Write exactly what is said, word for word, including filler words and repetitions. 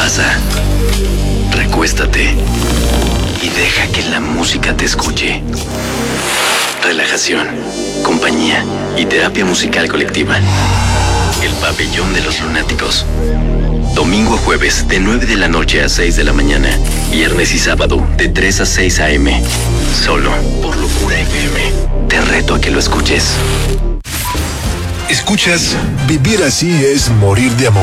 casa. Recuéstate y deja que la música te escuche. Relajación, compañía y terapia musical colectiva. El Pabellón de los Lunáticos. Domingo a jueves de nueve de la noche a seis de la mañana. Viernes y sábado de tres a seis a eme. Solo por Locura F M. Te reto a que lo escuches. Escuchas Vivir así es morir de amor.